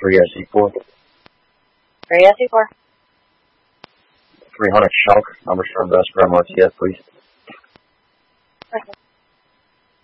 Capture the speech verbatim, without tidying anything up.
three S E four. three S E four. three hundred Shunk, number seven Best Grandma T F, please.